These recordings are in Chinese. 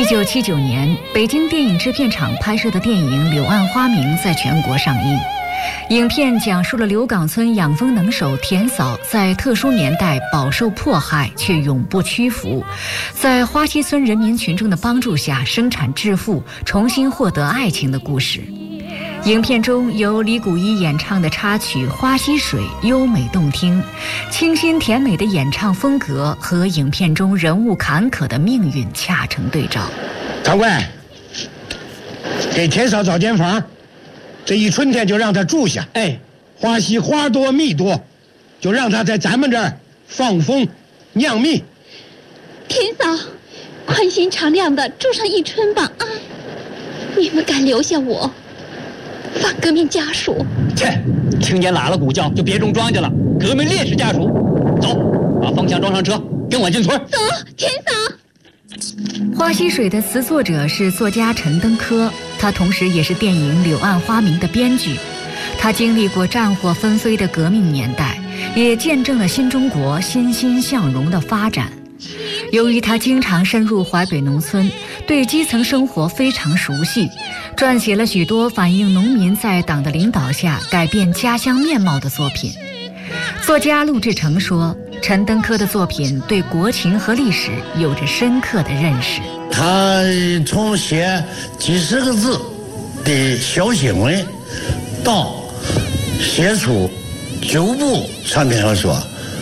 1979年，北京电影制片厂拍摄的电影《柳暗花明》在全国上映。影片讲述了刘岗村养蜂能手田嫂在特殊年代饱受迫害却永不屈服，在花溪村人民群众的帮助下生产致富，重新获得爱情的故事。影片中由李谷一演唱的插曲《花溪水》优美动听，清新甜美的演唱风格和影片中人物坎坷的命运恰成对照。 长官，给田嫂找间房，这一春天就让她住下。哎，花溪花多蜜多，就让她在咱们这儿放蜂酿蜜。 田嫂，宽心敞亮的住上一春吧啊！你们敢留下我？反革命家属， 切！听见喇喇鼓叫就别种庄稼了，革命烈士家属，走，把风箱装上车，跟我进村。 走，田嫂。 花溪水的词作者是作家陈登科，他同时也是电影《柳暗花明》的编剧。他经历过战火纷飞的革命年代，也见证了新中国欣欣向荣的发展。由于他经常深入淮北农村，对基层生活非常熟悉，撰写了许多反映农民在党的领导下改变家乡面貌的作品。作家陆志成说，陈登科的作品对国情和历史有着深刻的认识。 他从写几十个字的小新闻，到写出9部长篇小说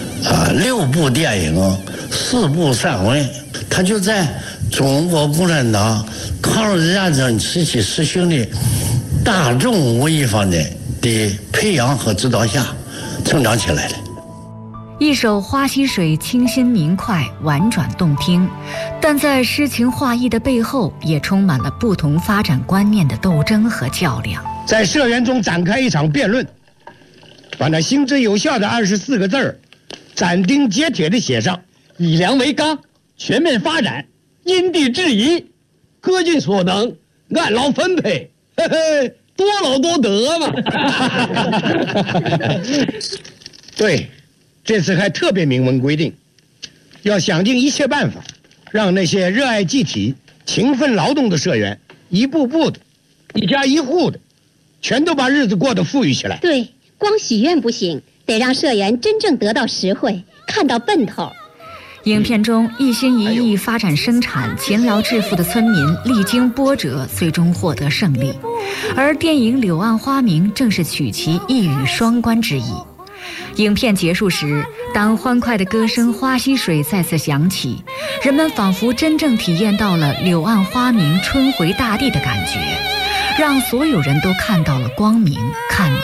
，6部电影，4部散文，他就在中国共产党抗日战争时期实行的大众文艺方面的培养和指导下成长起来的。 一首《花溪水》清新明快，婉转动听，但在诗情画意的背后，也充满了不同发展观念的斗争和较量。 在社员中展开一场辩论，把那行之有效的24个字儿斩钉截铁地写上： 以粮为纲，全面发展，因地制宜，各尽所能，按劳分配，嘿嘿，多劳多得嘛。 对，这次还特别明文规定，要想尽一切办法，让那些热爱集体、勤奋劳动的社员，一步步的、一家一户的，全都把日子过得富裕起来。 对，光许愿不行，得让社员真正得到实惠，看到奔头。 影片中一心一意发展生产、勤劳致富的村民历经波折，最终获得胜利。而电影《柳暗花明》正是取其一语双关之意。影片结束时，当欢快的歌声《花溪水》再次响起，人们仿佛真正体验到了柳暗花明、春回大地的感觉，让所有人都看到了光明，看